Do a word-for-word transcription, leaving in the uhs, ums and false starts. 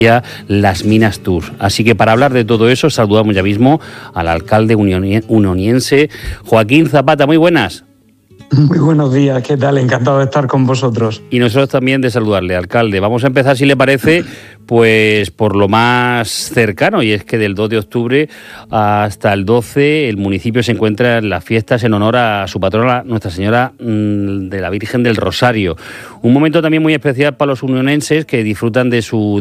Las Minas Tour. Así que para hablar de todo eso saludamos ya mismo al alcalde unoniense Joaquín Zapata. Muy buenas. Muy buenos días, ¿qué tal? Encantado de estar con vosotros. Y nosotros también de saludarle, alcalde. Vamos a empezar, si le parece, pues por lo más cercano, y es que del dos de octubre hasta el doce el municipio se encuentra en las fiestas en honor a su patrona, Nuestra Señora de la Virgen del Rosario. Un momento también muy especial para los unionenses que disfrutan de su